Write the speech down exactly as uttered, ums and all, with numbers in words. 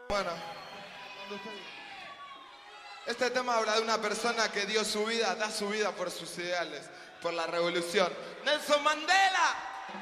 Bueno, este tema habla de una persona que dio su vida, da su vida por sus ideales, por la revolución. ¡Nelson Mandela!